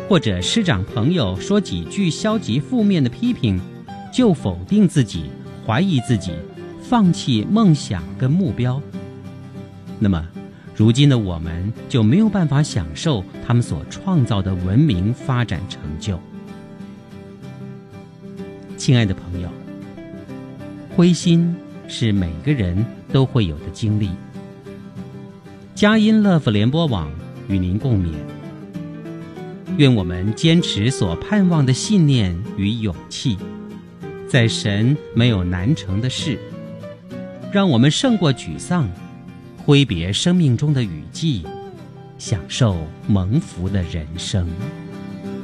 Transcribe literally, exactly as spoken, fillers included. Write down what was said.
或者师长朋友说几句消极负面的批评，就否定自己，怀疑自己，放弃梦想跟目标，那么如今的我们就没有办法享受他们所创造的文明发展成就。亲爱的朋友，灰心是每个人都会有的经历。佳音乐福联播网与您共勉，愿我们坚持所盼望的信念与勇气，在神没有难成的事，让我们胜过沮丧，挥别生命中的雨季，享受蒙福的人生。